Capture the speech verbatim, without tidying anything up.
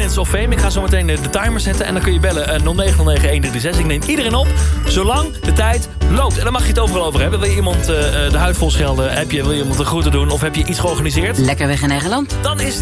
Dance of Fame. Ik ga zo meteen de timer zetten en dan kun je bellen uh, nul negen nul negen een drie drie zes. Ik neem iedereen op, zolang de tijd loopt. En dan mag je het overal over hebben. Wil je iemand uh, de huid vol schelden? Heb je, wil je iemand een groeten doen? Of heb je iets georganiseerd? Lekker weg in eigen land. Dan is